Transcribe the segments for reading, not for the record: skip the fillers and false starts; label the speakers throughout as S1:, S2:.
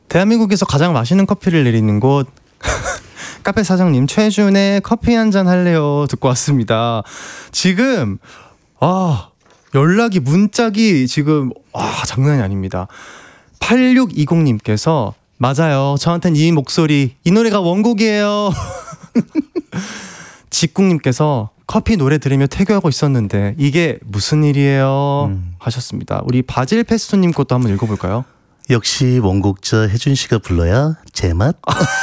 S1: 대한민국에서 가장 맛있는 커피를 내리는 곳 카페 사장님 최준의 커피 한잔 할래요 듣고 왔습니다. 지금 연락이 문짝이 지금 장난이 아닙니다. 8620님께서 맞아요. 저한텐 이 목소리 이 노래가 원곡이에요. 직국님께서 커피 노래 들으며 태교하고 있었는데 이게 무슨 일이에요 하셨습니다. 우리 바질 페스토님 것도 한번 읽어볼까요?
S2: 역시 원곡자 혜준 씨가 불러야 제맛.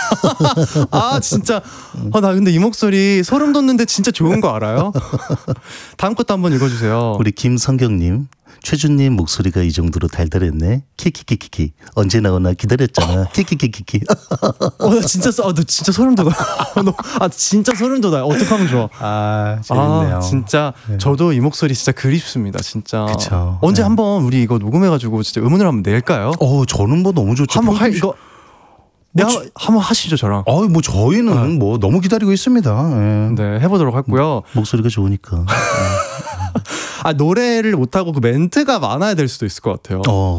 S1: 진짜 나 근데 이 목소리 소름 돋는데 진짜 좋은 거 알아요? 다음 것도 한번 읽어주세요.
S2: 우리 김성경님, 최준님 목소리가 이 정도로 달달했네. 키키키키키 언제 나오나 기다렸잖아. 키키키키키.
S1: 나 진짜 너 진짜 소름 돋아. 진짜 소름 돋아요. 어떡하면 좋아.
S2: 재밌네요.
S1: 진짜
S2: 네.
S1: 저도 이 목소리 진짜 그립습니다. 진짜.
S2: 그쵸.
S1: 언제
S2: 네.
S1: 한번 우리 이거 녹음해가지고 진짜 음원을 한번 낼까요?
S2: 저는 뭐 너무 좋죠.
S1: 한번 이거 한번 하시죠 저랑.
S2: 뭐 저희는 뭐 너무 기다리고 있습니다. 네,
S1: 네 해보도록 하고요.
S2: 목소리가 좋으니까.
S1: 노래를 못하고 그 멘트가 많아야 될 수도 있을 것 같아요.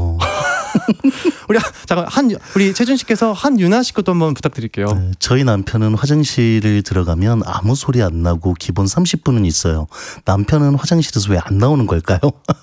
S1: 우리 최준 씨께서 한유나 씨 것도 한번 부탁드릴게요.
S2: 네, 저희 남편은 화장실을 들어가면 아무 소리 안 나고 기본 30분은 있어요. 남편은 화장실에서 왜 안 나오는 걸까요?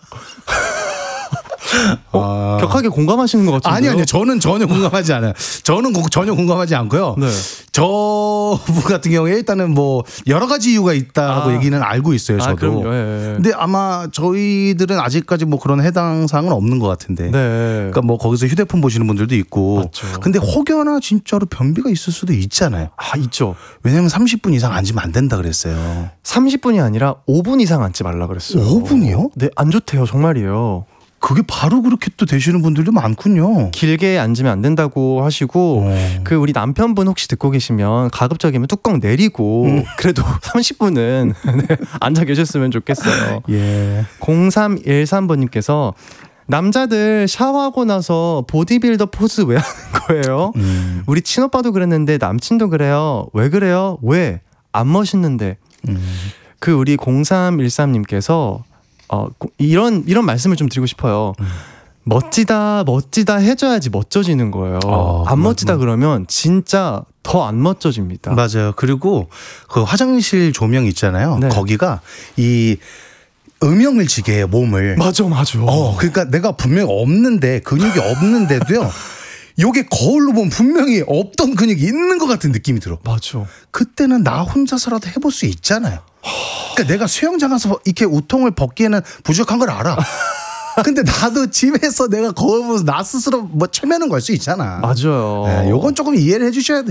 S1: 격하게 공감하시는 것 같은데요?
S3: 아니요. 저는 전혀 공감하지 않아요. 저는 전혀 공감하지 않고요.
S1: 네.
S3: 저분 같은 경우에 일단은 뭐 여러 가지 이유가 있다고 얘기는 알고 있어요. 저도.
S1: 그럼요. 예.
S3: 근데 아마 저희들은 아직까지 뭐 그런 해당 사항은 없는 것 같은데.
S1: 네.
S3: 그러니까 뭐 거기서 휴대폰 보시는 분들도 있고.
S1: 맞죠.
S3: 근데 혹여나 진짜로 변비가 있을 수도 있잖아요.
S1: 있죠.
S3: 왜냐면 30분 이상 앉으면 안 된다 그랬어요.
S1: 30분이 아니라 5분 이상 앉지 말라 그랬어요.
S3: 5분이요?
S1: 네, 안 좋대요. 정말이에요.
S3: 그게 바로 그렇게 또 되시는 분들도 많군요.
S1: 길게 앉으면 안 된다고 하시고 그 우리 남편분 혹시 듣고 계시면 가급적이면 뚜껑 내리고 그래도 30분은 앉아 계셨으면 좋겠어요.
S3: 예.
S1: 0313번님께서 남자들 샤워하고 나서 보디빌더 포즈 왜 하는 거예요? 우리 친오빠도 그랬는데 남친도 그래요. 왜 그래요? 왜? 안 멋있는데. 그 우리 0313님께서 이런 말씀을 좀 드리고 싶어요. 멋지다 해줘야지 멋져지는 거예요. 안 멋지다 그러면 진짜 더 안 멋져집니다.
S3: 맞아요. 그리고 그 화장실 조명 있잖아요.
S1: 네.
S3: 거기가 이 음영을 지게 해요, 몸을.
S1: 맞아.
S3: 그러니까 내가 분명히 없는데 근육이 없는데도요. 요게 거울로 보면 분명히 없던 근육이 있는 것 같은 느낌이 들어.
S1: 맞아.
S3: 그때는 나 혼자서라도 해볼 수 있잖아요. 그러니까 내가 수영장 가서 이렇게 우통을 벗기에는 부족한 걸 알아. 근데 나도 집에서 내가 거울 보면서 나 스스로 뭐 체면은 걸 수 있잖아.
S1: 맞아요.
S3: 네, 요건 조금 이해를 해주셔야 돼요.